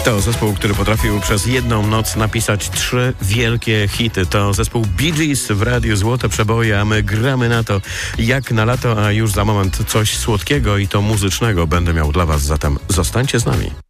To zespół, który potrafił przez jedną noc napisać 3 wielkie hity. To zespół Bee Gees w Radiu Złote Przeboje, a my gramy na to jak na lato, a już za moment coś słodkiego i to muzycznego będę miał dla Was, zatem zostańcie z nami.